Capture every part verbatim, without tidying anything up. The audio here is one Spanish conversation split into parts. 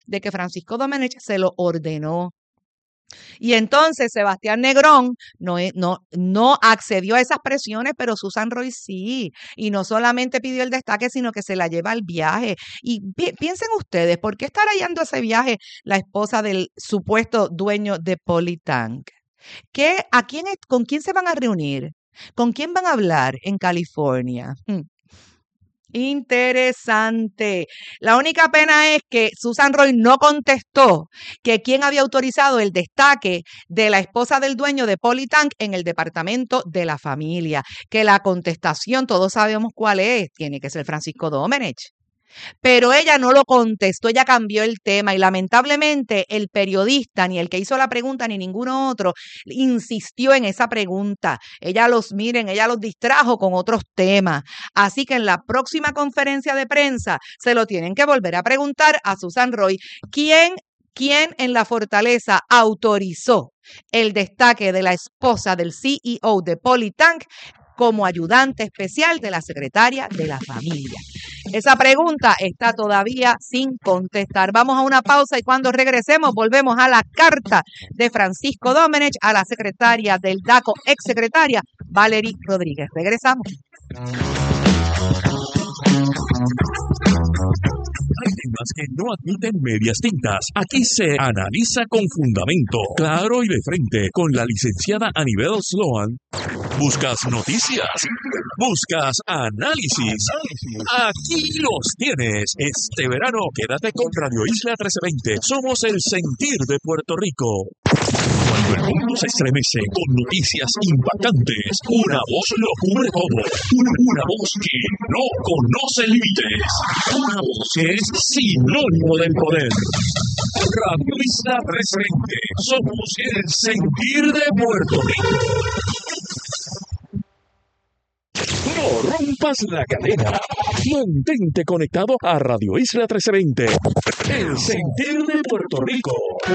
de que Francisco Domenech se lo ordenó. Y entonces Sebastián Negrón no, no, no accedió a esas presiones, pero Susan Roy sí. Y no solamente pidió el destaque, sino que se la lleva al viaje. Y pi piensen ustedes, ¿por qué estará yendo a ese viaje la esposa del supuesto dueño de Polytank? ¿Qué, a quién, ¿Con quién se van a reunir? ¿Con quién van a hablar en California? Hmm. Interesante. La única pena es que Susan Roy no contestó que quién había autorizado el destaque de la esposa del dueño de Polytank en el departamento de la familia. Que la contestación, todos sabemos cuál es, tiene que ser Francisco Domenech. Pero ella no lo contestó, ella cambió el tema y lamentablemente el periodista, ni el que hizo la pregunta, ni ninguno otro, insistió en esa pregunta. Ella los, miren, ella los distrajo con otros temas. Así que en la próxima conferencia de prensa se lo tienen que volver a preguntar a Susan Roy. ¿Quién, quién en la Fortaleza autorizó el destaque de la esposa del C E O de Polytank como ayudante especial de la secretaria de la familia? Esa pregunta está todavía sin contestar. Vamos a una pausa y cuando regresemos volvemos a la carta de Francisco Domenech a la secretaria del DACO, exsecretaria Valerie Rodríguez. Regresamos. Hay temas que no admiten medias tintas. Aquí se analiza con fundamento, claro y de frente, con la licenciada Anibel Sloan. ¿Buscas noticias? ¿Buscas análisis? Aquí los tienes. Este verano quédate con Radio Isla trece veinte. Somos el sentir de Puerto Rico. Cuando el mundo se estremece con noticias impactantes, una voz lo cubre todo. Una, una voz que no conoce límites. Una voz que es sinónimo del poder. Radio Isla trece veinte. Somos el sentir de Puerto Rico. No rompas la cadena. Mantente conectado a Radio Isla trece veinte. El sentir de Puerto Rico.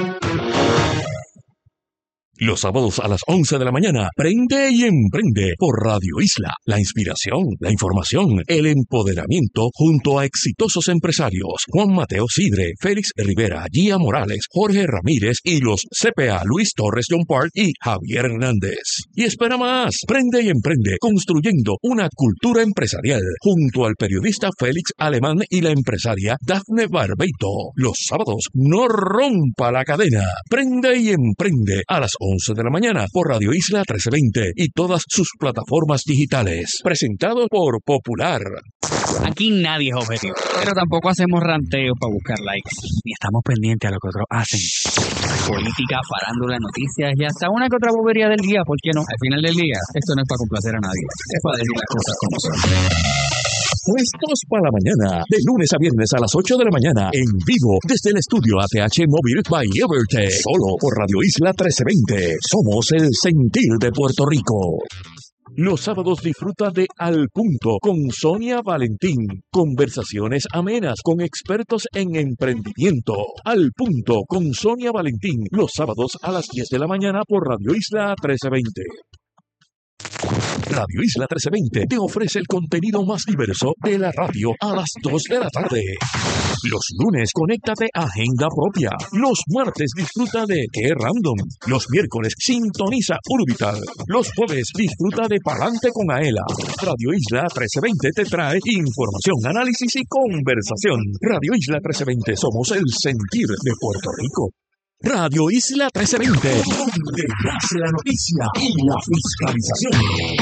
Los sábados a las once de la mañana, prende y emprende por Radio Isla. La inspiración, la información, el empoderamiento junto a exitosos empresarios. Juan Mateo Sidre, Félix Rivera, Gia Morales, Jorge Ramírez y los C P A Luis Torres John Park y Javier Hernández. Y espera más, prende y emprende construyendo una cultura empresarial junto al periodista Félix Alemán y la empresaria Dafne Barbeito. Los sábados, no rompa la cadena. Prende y emprende a las once de la mañana por Radio Isla trece veinte y todas sus plataformas digitales. Presentado por Popular. Aquí nadie es objetivo, pero tampoco hacemos ranteos para buscar likes, ni estamos pendientes a lo que otros hacen. Política, farándula, noticias y hasta una que otra bobería del día, ¿por qué no? Al final del día, esto no es para complacer a nadie, es para decir las cosas como son. Puestos para la mañana, de lunes a viernes a las ocho de la mañana, en vivo desde el estudio A T H Móvil by Evertech, solo por Radio Isla trece veinte. Somos el sentir de Puerto Rico. Los sábados disfruta de Al Punto con Sonia Valentín. Conversaciones amenas con expertos en emprendimiento. Al Punto con Sonia Valentín. Los sábados a las diez de la mañana por Radio Isla trece veinte. Radio Isla trece veinte te ofrece el contenido más diverso de la radio a las dos de la tarde. Los lunes, conéctate a Agenda Propia. Los martes, disfruta de Qué Random. Los miércoles, sintoniza Urbital. Los jueves, disfruta de Palante con Aela. Radio Isla trece veinte te trae información, análisis y conversación. Radio Isla trece veinte, somos el sentir de Puerto Rico. Radio Isla trece veinte, donde nace la noticia y la fiscalización.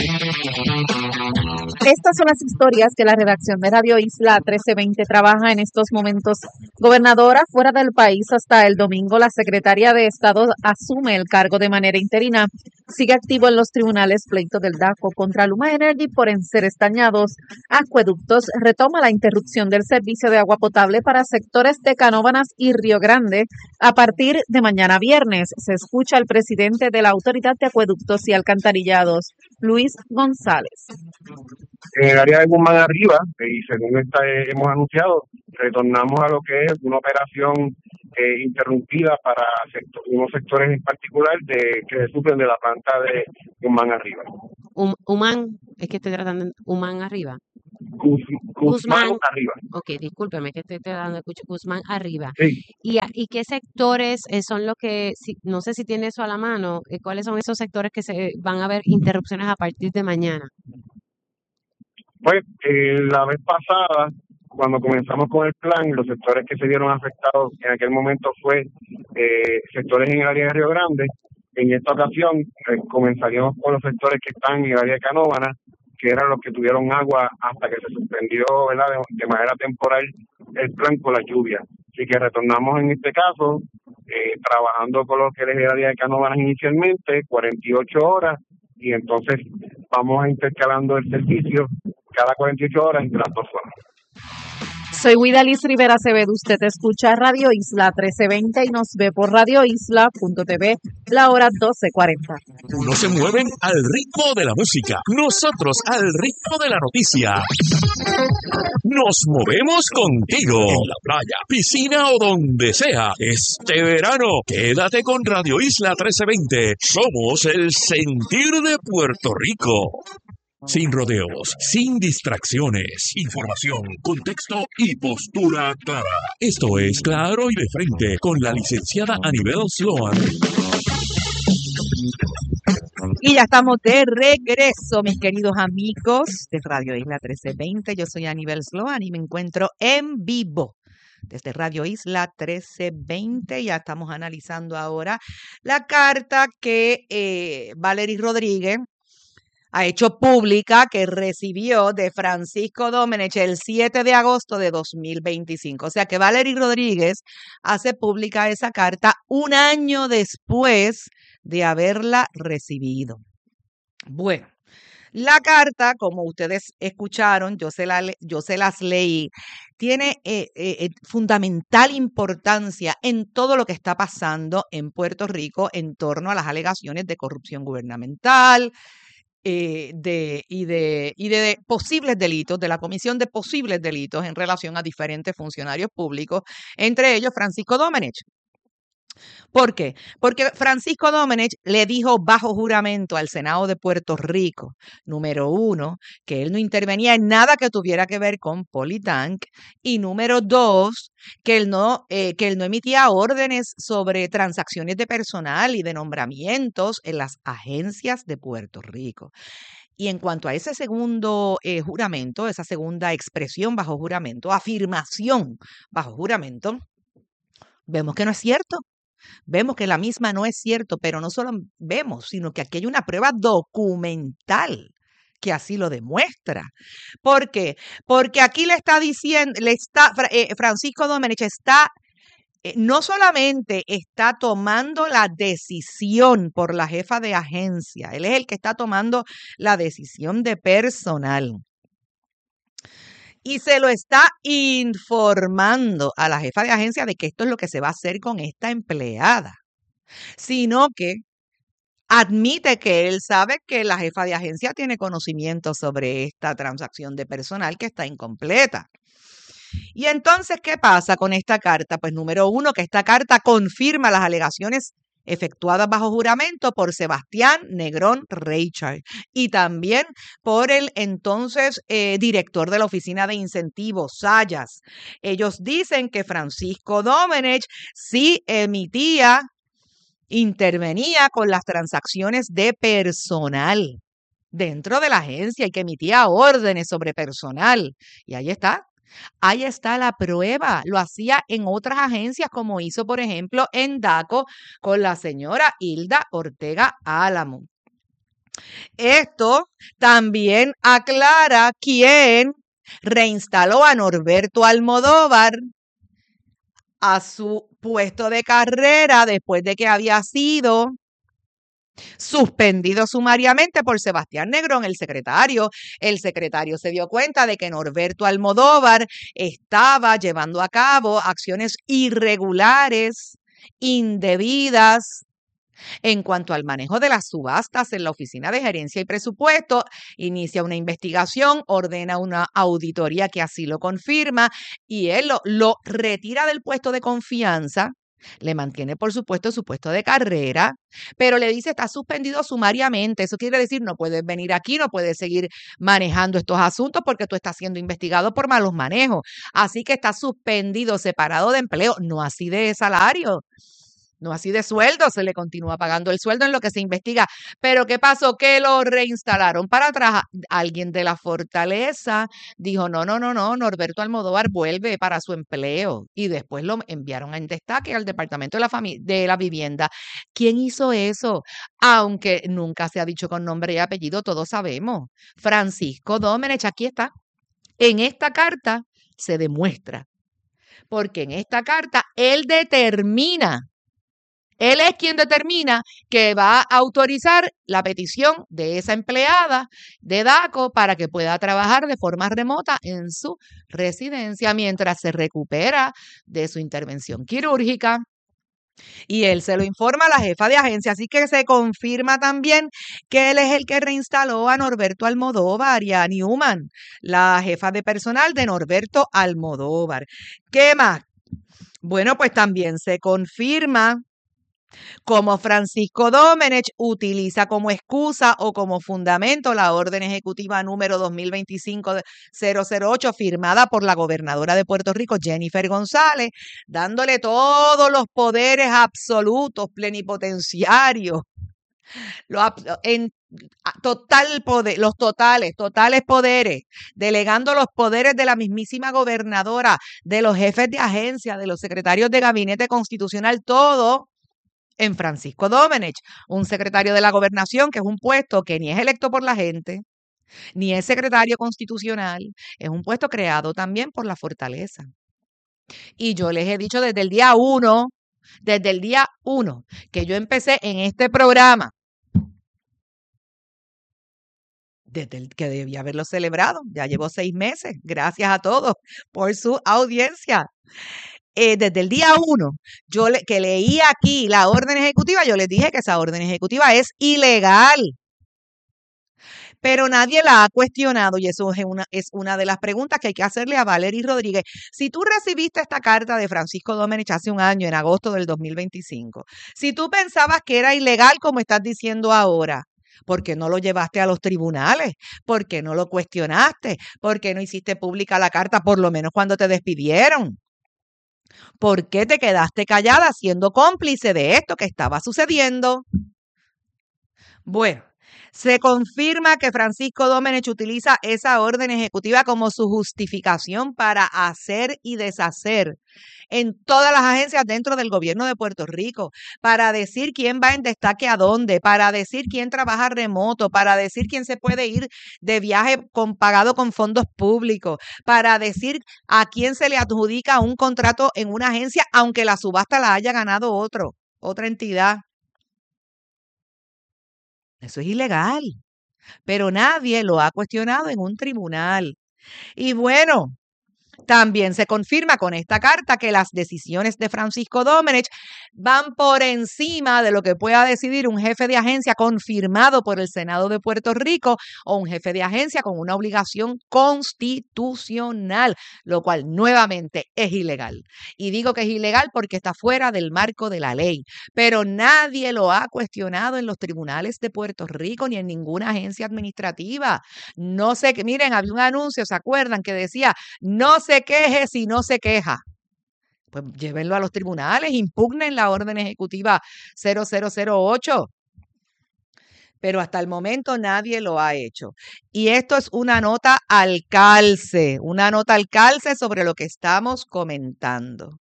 Estas son las historias que la redacción de Radio Isla trece veinte trabaja en estos momentos. Gobernadora fuera del país hasta el domingo, la secretaria de Estado asume el cargo de manera interina. Sigue activo en los tribunales pleito del DACO contra Luma Energy por enseres dañados. Acueductos retoma la interrupción del servicio de agua potable para sectores de Canóvanas y Río Grande a partir de mañana viernes. Se escucha al presidente de la Autoridad de Acueductos y Alcantarillados, Luis González. En el área de Guzmán Arriba, y según esta eh, hemos anunciado, retornamos a lo que es una operación eh, interrumpida para sector, unos sectores en particular de que sufren de la planta de Guzmán Arriba. Um, Human, es que estoy tratando de Human Arriba. Guz- Guzmán, Guzmán. arriba. Ok, discúlpeme que estoy te dando escucho. Guzmán arriba. Sí. ¿Y, a- y qué sectores eh, son los que, si- no sé si tiene eso a la mano, eh, cuáles son esos sectores que se van a haber interrupciones a partir de mañana? Pues eh, la vez pasada, cuando comenzamos con el plan, los sectores que se vieron afectados en aquel momento fue eh, sectores en el área de Río Grande. En esta ocasión eh, comenzaríamos con los sectores que están en el área de Canóvana, que eran los que tuvieron agua hasta que se suspendió, ¿verdad?, de, de manera temporal el plan por la lluvia. Así que retornamos en este caso, eh, trabajando con lo que es el área de Canóvanas inicialmente, cuarenta y ocho horas, y entonces vamos a intercalando el servicio cada cuarenta y ocho horas entre las dos zonas. Soy Guidalis Rivera Acevedo. Usted escucha Radio Isla trece veinte y nos ve por radio isla punto t v, la hora doce cuarenta. Unos se mueven al ritmo de la música, nosotros al ritmo de la noticia. Nos movemos contigo en la playa, piscina o donde sea. Este verano, quédate con Radio Isla trece veinte. Somos el sentir de Puerto Rico. Sin rodeos, sin distracciones, información, contexto y postura clara. Esto es Claro y de Frente con la licenciada Anibel Sloan. Y ya estamos de regreso, mis queridos amigos de Radio Isla trece veinte. Yo soy Anibel Sloan y me encuentro en vivo desde Radio Isla trece veinte. Ya estamos analizando ahora la carta que eh, Valery Rodríguez ha hecho pública, que recibió de Francisco Domenech el siete de agosto de dos mil veinticinco. O sea que Valery Rodríguez hace pública esa carta un año después de haberla recibido. Bueno, la carta, como ustedes escucharon, yo se, la, yo se las leí, tiene eh, eh, fundamental importancia en todo lo que está pasando en Puerto Rico en torno a las alegaciones de corrupción gubernamental, Eh, de, y, de, y de, de posibles delitos, de la comisión de posibles delitos en relación a diferentes funcionarios públicos, entre ellos Francisco Domenech. ¿Por qué? Porque Francisco Domenech le dijo bajo juramento al Senado de Puerto Rico, número uno, que él no intervenía en nada que tuviera que ver con Politank, y número dos, que él no, eh, que él no emitía órdenes sobre transacciones de personal y de nombramientos en las agencias de Puerto Rico. Y en cuanto a ese segundo eh, juramento, esa segunda expresión bajo juramento, afirmación bajo juramento, vemos que no es cierto. Vemos que la misma no es cierto, pero no solo vemos, sino que aquí hay una prueba documental que así lo demuestra. ¿Por qué? Porque aquí le está diciendo, le está, eh, Francisco Domenech está, eh, no solamente está tomando la decisión por la jefa de agencia, él es el que está tomando la decisión de personal. Y se lo está informando a la jefa de agencia de que esto es lo que se va a hacer con esta empleada, sino que admite que él sabe que la jefa de agencia tiene conocimiento sobre esta transacción de personal que está incompleta. Y entonces, ¿qué pasa con esta carta? Pues número uno, que esta carta confirma las alegaciones efectuadas bajo juramento por Sebastián Negrón Reichard y también por el entonces eh, director de la Oficina de Incentivos, Sayas. Ellos dicen que Francisco Domenech sí emitía, intervenía con las transacciones de personal dentro de la agencia y que emitía órdenes sobre personal. Y ahí está. Ahí está la prueba. Lo hacía en otras agencias, como hizo, por ejemplo, en DACO con la señora Hilda Ortega Álamo. Esto también aclara quién reinstaló a Norberto Almodóvar a su puesto de carrera después de que había sido suspendido sumariamente por Sebastián Negrón, el secretario. El secretario se dio cuenta de que Norberto Almodóvar estaba llevando a cabo acciones irregulares, indebidas, en cuanto al manejo de las subastas en la Oficina de Gerencia y Presupuesto. Inicia una investigación, ordena una auditoría que así lo confirma y él lo, lo retira del puesto de confianza Le mantiene, por supuesto, su puesto de carrera, pero le dice está suspendido sumariamente. Eso quiere decir no puedes venir aquí, no puedes seguir manejando estos asuntos porque tú estás siendo investigado por malos manejos. Así que está suspendido, separado de empleo, no así de salario. No así de sueldo, se le continúa pagando el sueldo en lo que se investiga. Pero ¿qué pasó? Que lo reinstalaron para atrás. Alguien de la Fortaleza dijo, no, no, no, no, Norberto Almodóvar vuelve para su empleo. Y después lo enviaron en destaque al Departamento de la, Fami- de la Vivienda. ¿Quién hizo eso? Aunque nunca se ha dicho con nombre y apellido, todos sabemos. Francisco Domenech, aquí está. En esta carta se demuestra. Porque en esta carta él determina Él es quien determina que va a autorizar la petición de esa empleada de DACO para que pueda trabajar de forma remota en su residencia mientras se recupera de su intervención quirúrgica. Y él se lo informa a la jefa de agencia, así que se confirma también que él es el que reinstaló a Norberto Almodóvar y a Newman, la jefa de personal de Norberto Almodóvar. ¿Qué más? Bueno, pues también se confirma como Francisco Domenech utiliza como excusa o como fundamento la orden ejecutiva número dos mil veinticinco cero cero ocho firmada por la gobernadora de Puerto Rico, Jennifer González, dándole todos los poderes absolutos, plenipotenciarios, lo, en total poder, los totales, totales poderes, delegando los poderes de la mismísima gobernadora, de los jefes de agencia, de los secretarios de gabinete constitucional, todo en Francisco Domenech, un secretario de la gobernación, que es un puesto que ni es electo por la gente, ni es secretario constitucional, es un puesto creado también por la Fortaleza. Y yo les he dicho desde el día uno, desde el día uno, que yo empecé en este programa, desde el que debía haberlo celebrado, ya llevo seis meses, gracias a todos por su audiencia. Eh, desde el día uno, yo le, que leí aquí la orden ejecutiva, yo les dije que esa orden ejecutiva es ilegal. Pero nadie la ha cuestionado y eso es una, es una de las preguntas que hay que hacerle a Valery Rodríguez. Si tú recibiste esta carta de Francisco Domenech hace un año, en agosto del dos mil veinticinco, si tú pensabas que era ilegal como estás diciendo ahora, ¿por qué no lo llevaste a los tribunales? ¿Por qué no lo cuestionaste? ¿Por qué no hiciste pública la carta por lo menos cuando te despidieron? ¿Por qué te quedaste callada siendo cómplice de esto que estaba sucediendo? Bueno, se confirma que Francisco Domenech utiliza esa orden ejecutiva como su justificación para hacer y deshacer en todas las agencias dentro del gobierno de Puerto Rico, para decir quién va en destaque a dónde, para decir quién trabaja remoto, para decir quién se puede ir de viaje con, pagado con fondos públicos, para decir a quién se le adjudica un contrato en una agencia, aunque la subasta la haya ganado otro, otra entidad. Eso es ilegal, pero nadie lo ha cuestionado en un tribunal. Y bueno, también se confirma con esta carta que las decisiones de Francisco Domenech van por encima de lo que pueda decidir un jefe de agencia confirmado por el Senado de Puerto Rico o un jefe de agencia con una obligación constitucional, lo cual nuevamente es ilegal. Y digo que es ilegal porque está fuera del marco de la ley, pero nadie lo ha cuestionado en los tribunales de Puerto Rico ni en ninguna agencia administrativa. No sé, que miren, había un anuncio, ¿se acuerdan? Que decía, no se queje si no se queja. Pues llévenlo a los tribunales, impugnen la orden ejecutiva cero cero cero ocho. Pero hasta el momento nadie lo ha hecho. Y esto es una nota al calce, una nota al calce sobre lo que estamos comentando.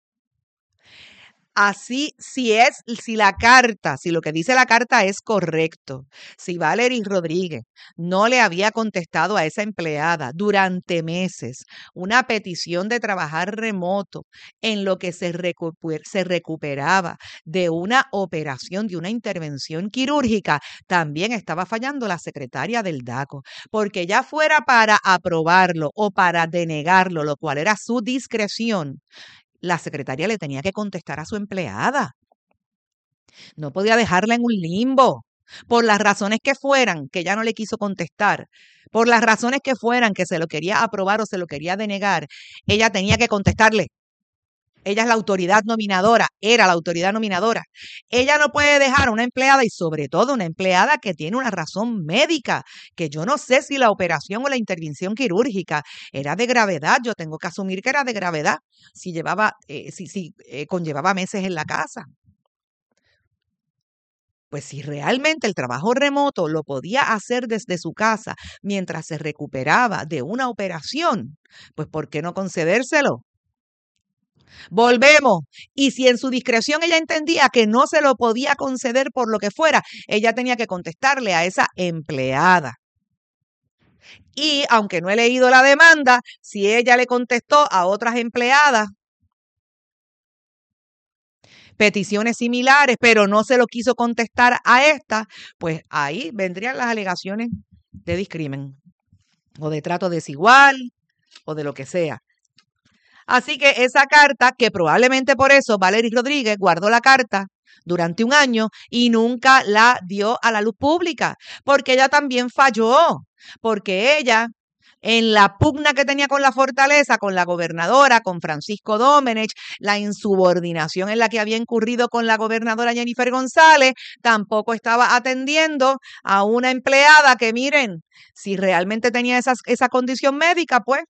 Así, si es, si la carta, si lo que dice la carta es correcto, si Valery Rodríguez no le había contestado a esa empleada durante meses una petición de trabajar remoto en lo que se, recuper, se recuperaba de una operación, de una intervención quirúrgica, también estaba fallando la secretaria del DACO, porque ya fuera para aprobarlo o para denegarlo, lo cual era su discreción, la secretaria le tenía que contestar a su empleada. No podía dejarla en un limbo. Por las razones que fueran, que ella no le quiso contestar, por las razones que fueran, que se lo quería aprobar o se lo quería denegar, ella tenía que contestarle. Ella es la autoridad nominadora, era la autoridad nominadora. Ella no puede dejar a una empleada, y sobre todo una empleada que tiene una razón médica, que yo no sé si la operación o la intervención quirúrgica era de gravedad. Yo tengo que asumir que era de gravedad, si llevaba, eh, si, si eh, conllevaba meses en la casa. Pues si realmente el trabajo remoto lo podía hacer desde su casa mientras se recuperaba de una operación, pues ¿por qué no concedérselo? Volvemos. Y si en su discreción ella entendía que no se lo podía conceder por lo que fuera, ella tenía que contestarle a esa empleada. Y aunque no he leído la demanda, si ella le contestó a otras empleadas peticiones similares, pero no se lo quiso contestar a esta, pues ahí vendrían las alegaciones de discrimen o de trato desigual o de lo que sea. Así que esa carta, que probablemente por eso Valery Rodríguez guardó la carta durante un año y nunca la dio a la luz pública, porque ella también falló, porque ella, en la pugna que tenía con la fortaleza, con la gobernadora, con Francisco Domenech, la insubordinación en la que había incurrido con la gobernadora Jennifer González, tampoco estaba atendiendo a una empleada que, miren, si realmente tenía esas, esa condición médica, pues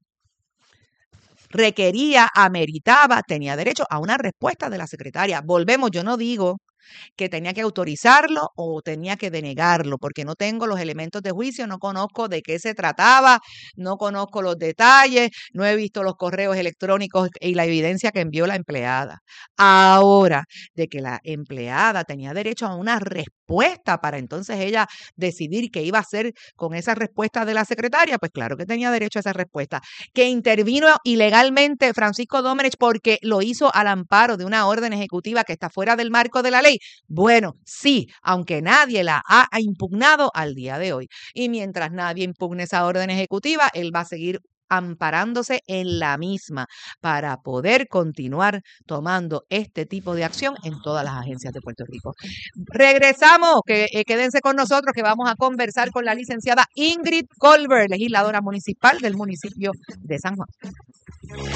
requería, ameritaba, tenía derecho a una respuesta de la secretaria. Volvemos, yo no digo que tenía que autorizarlo o tenía que denegarlo, porque no tengo los elementos de juicio, no conozco de qué se trataba, no conozco los detalles, no he visto los correos electrónicos y la evidencia que envió la empleada. Ahora, de que la empleada tenía derecho a una respuesta para entonces ella decidir qué iba a hacer con esa respuesta de la secretaria, pues claro que tenía derecho a esa respuesta. Que intervino ilegalmente Francisco Domenech porque lo hizo al amparo de una orden ejecutiva que está fuera del marco de la ley. Bueno, sí, aunque nadie la ha impugnado al día de hoy. Y mientras nadie impugne esa orden ejecutiva, él va a seguir amparándose en la misma para poder continuar tomando este tipo de acción en todas las agencias de Puerto Rico. Regresamos, que eh, quédense con nosotros, que vamos a conversar con la licenciada Ingrid Colbert, legisladora municipal del municipio de San Juan.